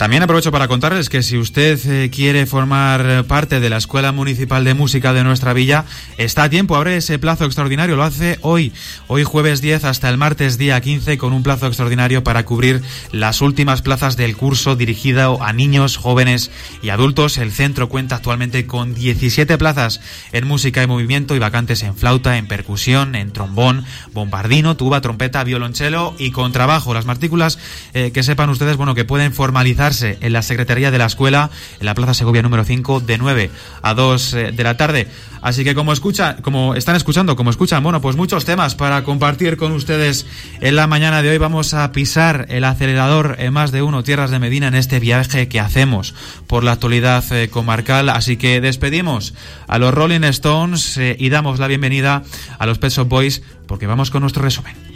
También aprovecho para contarles que si usted quiere formar parte de la Escuela Municipal de Música de nuestra villa, está a tiempo, abre ese plazo extraordinario, lo hace hoy jueves 10 hasta el martes día 15, con un plazo extraordinario para cubrir las últimas plazas del curso dirigido a niños, jóvenes y adultos. El centro cuenta actualmente con 17 plazas en música y movimiento y vacantes en flauta, en percusión, en trombón, bombardino, tuba, trompeta, violonchelo y contrabajo. Las matrículas, que sepan ustedes, que pueden formalizarse en la Secretaría de la Escuela, en la Plaza Segovia número 5, de 9 a 2 de la tarde. Así que como escuchan, pues muchos temas para compartir con ustedes en la mañana de hoy. Vamos a pisar el acelerador en más de uno, Tierras de Medina, en este viaje que hacemos por la actualidad comarcal. Así que despedimos a los Rolling Stones y damos la bienvenida a los Pet Shop Boys, porque vamos con nuestro resumen.